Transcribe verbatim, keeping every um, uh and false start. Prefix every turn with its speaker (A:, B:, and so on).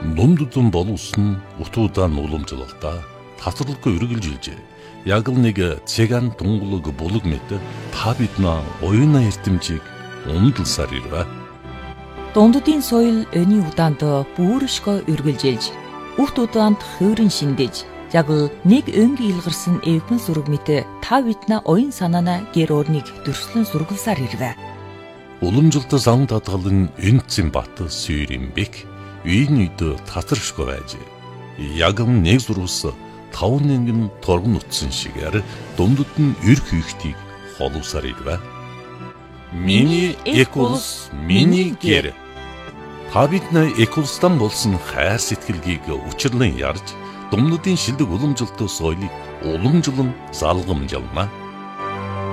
A: Номдудун болуулсан утуудан уламжлалтаа татварлахгүй үргэлжилжээ. Яг л нэг цэган тунгалаг булаг мэт та бидна оюуна эрдэмжийг умдалсаар ирвэ.
B: Дунддын соёл өний удаанд бүршгөө үргэлжилж, үхт удаанд хөөрөн шиндэж, яг л нэг өнгийн илгарсан эвхэн сүрэг мэт та бидна оюун санаана гэр орныг дөрслөн сургалсаар ирвэ.
A: Уламжлалт зам татгалын энцэн бат сүйрэмбек үйн үйд татаршгүй байж. Яг нэг зурвас тав нэгэн торгон утсан шигээр дундад нь эр хийхтийг холуусаар ирвэ. Миний экулс, миний гэр. Та биднээ экулстан болсон хайр сэтгэлгийг учирлан ярьж, дундадын шилдэг уламжлалт соёлыг уламжлан залгамжлана.